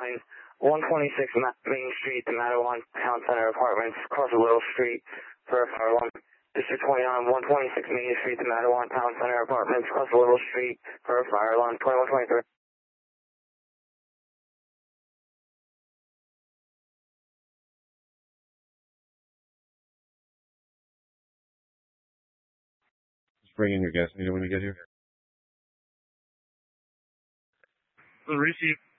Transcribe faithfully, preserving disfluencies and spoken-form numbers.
twenty-nine, one twenty-six Main Street, the Mattawan Town Center Apartments, across the Little Street for a fire alarm. District twenty-nine, one twenty-six Main Street, the Mattawan Town Center Apartments, across the Little Street for a fire alarm. twenty-one twenty-three. Just bring in your gas meter when you get here. Receive.